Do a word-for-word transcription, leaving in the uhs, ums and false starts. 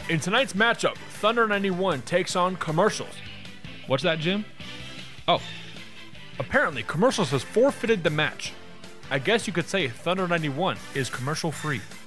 In tonight's matchup, Thunder ninety-one takes on Commercials. What's that, Jim? Oh, Apparently, Commercials has forfeited the match. I guess you could say Thunder ninety-one is commercial free.